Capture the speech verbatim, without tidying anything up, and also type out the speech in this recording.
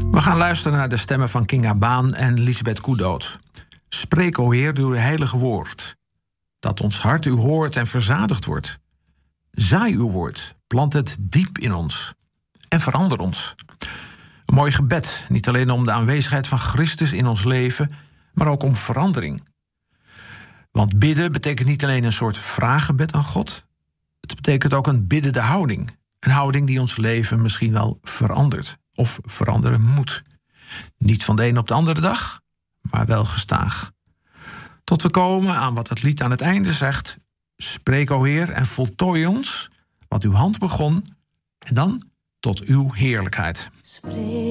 We gaan luisteren naar de stemmen van Kinga Baan en Lisbeth Koedood. Spreek, o Heer, door uw heilige woord, dat ons hart u hoort en verzadigd wordt. Zaai uw woord, plant het diep in ons en verander ons. Een mooi gebed, niet alleen om de aanwezigheid van Christus in ons leven, maar ook om verandering. Want bidden betekent niet alleen een soort vraaggebed aan God. Het betekent ook een biddende houding. Een houding die ons leven misschien wel verandert of veranderen moet. Niet van de een op de andere dag, maar wel gestaag. Tot we komen aan wat het lied aan het einde zegt. Spreek, o Heer, en voltooi ons wat uw hand begon. En dan tot uw heerlijkheid. Spreek.